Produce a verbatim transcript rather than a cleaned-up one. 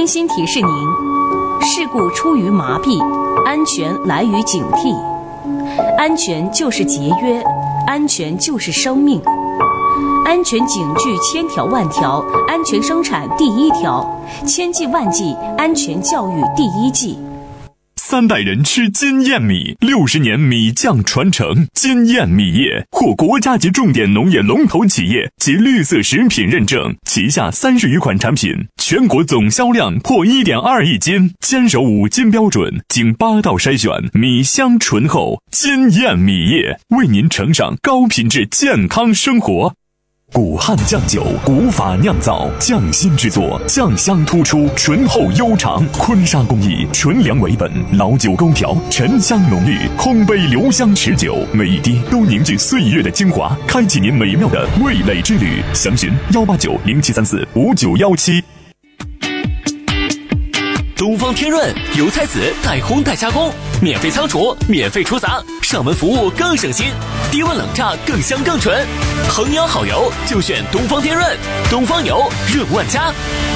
温馨提示您：事故出于麻痹，安全来于警惕。安全就是节约，安全就是生命。安全警句千条万条，安全生产第一条，千计万计安全教育第一计。 三代人吃金燕米，六十年米酱传承。金燕米业获国家级重点农业龙头企业及绿色食品认证，旗下三十余款产品，全国总销量破 一点二亿斤，坚守五金标准，经八道筛选，米香醇厚。金燕米业为您呈上高品质健康生活。古汉酱酒，古法酿造，匠心制作，酱香突出，醇厚悠长。坤沙工艺，纯粮为本，老酒勾调，沉香浓郁，烘焙留香持久，每一滴都凝聚岁月的精华，开启您美妙的味蕾之旅。详询幺八九零七三四五九幺七。 东方天润油菜籽代烘代加工，免费仓储，免费出杂，上门服务更省心，低温冷榨更香更纯。衡阳好油就选东方天润，东方油润万家。